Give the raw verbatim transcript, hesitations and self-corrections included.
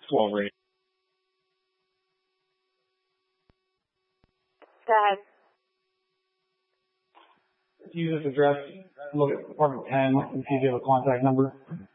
twelve rate. Go ahead. Use this address, look at apartment ten, and see if you have a contact number.